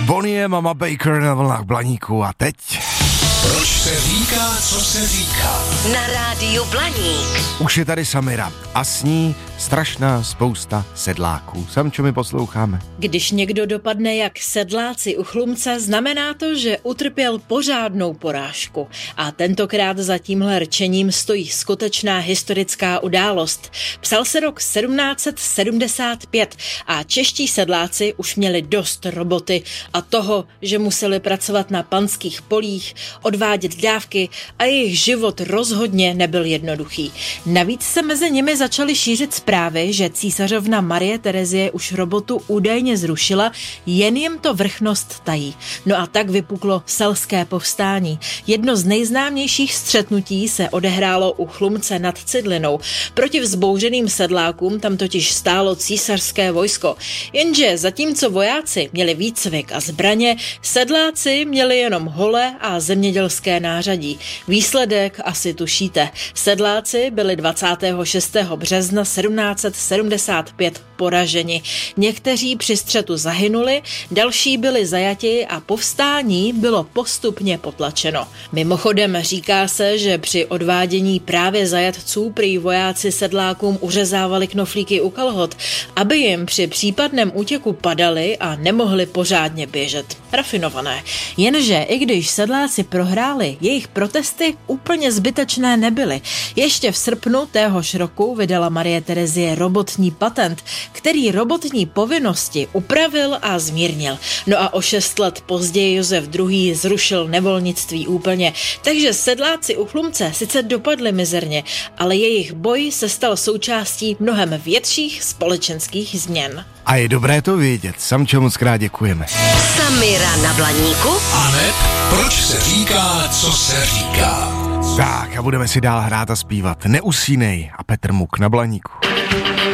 Bonnie, Mama Baker na vlnách Blaníku a teď... Proč se říká, co se říká? Na rádiu Blaník. Už je tady Samira a s ní strašná spousta sedláků. Samčo, my posloucháme. Když někdo dopadne jak sedláci u Chlumce, znamená to, že utrpěl pořádnou porážku. A tentokrát za tímhle rčením stojí skutečná historická událost. Psal se rok 1775 a čeští sedláci už měli dost roboty a toho, že museli pracovat na panských polích, odvádět dávky a jejich život rozhodně nebyl jednoduchý. Navíc se mezi nimi začaly šířit zprávy, že císařovna Marie Terezie už robotu údajně zrušila, jen jim to vrchnost tají. No a tak vypuklo selské povstání. Jedno z nejznámějších střetnutí se odehrálo u Chlumce nad Cidlinou. Proti vzbouřeným sedlákům tam totiž stálo císařské vojsko. Jenže zatímco vojáci měli výcvik a zbraně, sedláci měli jenom hole a zemědělské nářadí. Výsledek asi tušíte. Sedláci byli 26. března 1775 poraženi. Někteří při střetu zahynuli, další byli zajati a povstání bylo postupně potlačeno. Mimochodem říká se, že při odvádění právě zajatců prý vojáci sedlákům uřezávali knoflíky u kalhot, aby jim při případném útěku padali a nemohli pořádně běžet. Rafinované. Jenže i když sedláci prohráli, jejich protesty úplně zbytečné nebyly. Ještě v srpnu téhož roku vydala Marie Terezie robotní patent, který robotní povinnosti upravil a zmírnil. No a o 6 let později Josef II. Zrušil nevolnictví úplně. Takže sedláci u Chlumce sice dopadli mizerně, ale jejich boj se stal součástí mnohem větších společenských změn. A je dobré to vědět. Samčo, moc krát děkujeme. Samira na Blaníku. Aneb, proč se říká, co se říká? Tak a budeme si dál hrát a zpívat. Neusínej a Petr Muk na Blaníku.